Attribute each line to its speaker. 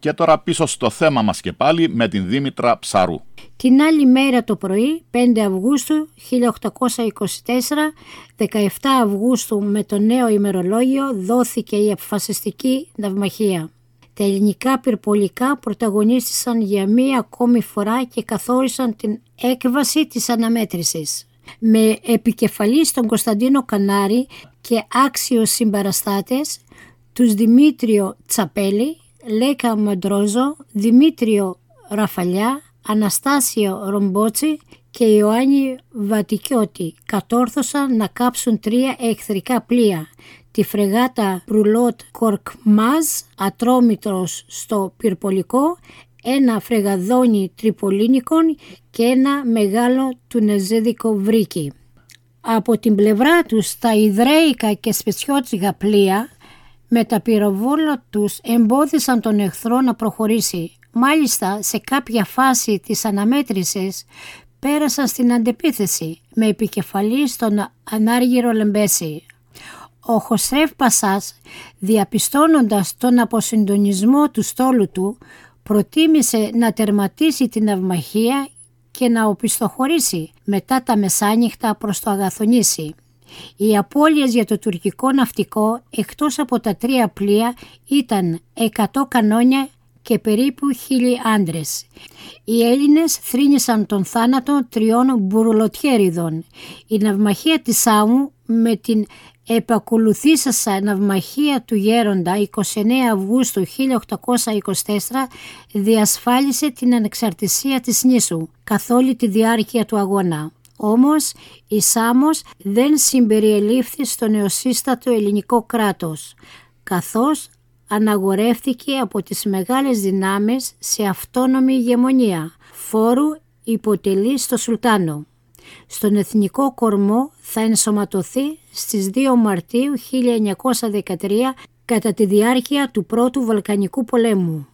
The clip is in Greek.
Speaker 1: Και τώρα πίσω στο θέμα μας και πάλι με την Δήμητρα Ψαρού.
Speaker 2: Την άλλη μέρα το πρωί, 5 Αυγούστου 1824, 17 Αυγούστου με το νέο ημερολόγιο δόθηκε η αποφασιστική ναυμαχία. Τα ελληνικά πυρπολικά πρωταγωνίστησαν για μία ακόμη φορά και καθόρισαν την έκβαση της αναμέτρησης. Με επικεφαλής τον Κωνσταντίνο Κανάρη και άξιους συμπαραστάτες, τους Δημήτριο Τσαπέλη, Λέκα Μαντρόζο, Δημήτριο Ραφαλιά, Αναστάσιο Ρομπότσι και Ιωάννη Βατικιώτη κατόρθωσαν να κάψουν 3 εχθρικά πλοία, τη φρεγάτα Μπρουλότ Κορκμάζ, Ατρόμητρος στο Πυρπολικό, ένα φρεγαδόνι Τριπολίνικον και ένα μεγάλο τουνεζέδικο βρίκι. Από την πλευρά τους τα ιδραίικα και σπεσιώτικα πλοία με τα πυροβόλα τους εμπόδισαν τον εχθρό να προχωρήσει. Μάλιστα σε κάποια φάση της αναμέτρησης πέρασαν στην αντεπίθεση με επικεφαλή στον Ανάργυρο Λεμπέση. Ο Χωσρέφ Πασάς, διαπιστώνοντας τον αποσυντονισμό του στόλου του, προτίμησε να τερματίσει την ναυμαχία και να οπισθοχωρήσει μετά τα μεσάνυχτα προς το Αγαθονήσι. Οι απώλειες για το τουρκικό ναυτικό εκτός από τα 3 πλοία ήταν 100 κανόνια και περίπου 1000 άντρες. Οι Έλληνες θρήνησαν τον θάνατο 3 μπουρλοτιέριδων. Η ναυμαχία της Σάμου με την επακολουθήσασα ναυμαχία του Γέροντα 29 Αυγούστου 1824 διασφάλισε την ανεξαρτησία της νήσου καθ' όλη τη διάρκεια του αγώνα. Όμως η Σάμος δεν συμπεριελήφθη στο νεοσύστατο ελληνικό κράτος, καθώς αναγορεύτηκε από τις μεγάλες δυνάμεις σε αυτόνομη ηγεμονία, φόρου υποτελεί στο Σουλτάνο. Στον εθνικό κορμό θα ενσωματωθεί στις 2 Μαρτίου 1913 κατά τη διάρκεια του Πρώτου Βαλκανικού Πολέμου.